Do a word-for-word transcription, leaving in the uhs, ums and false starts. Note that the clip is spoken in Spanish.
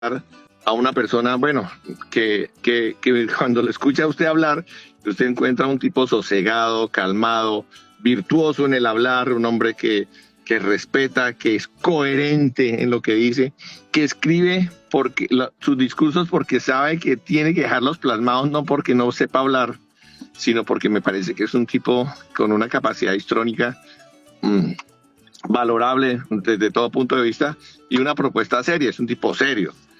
a una persona, bueno, que, que, que cuando le escucha a usted hablar, usted encuentra un tipo sosegado, calmado, virtuoso en el hablar, un hombre que, que respeta, que es coherente en lo que dice, que escribe porque la, sus discursos porque sabe que tiene que dejarlos plasmados, no porque no sepa hablar, sino porque me parece que es un tipo con una capacidad histrónica mmm, valorable desde todo punto de vista y una propuesta seria, es un tipo serio.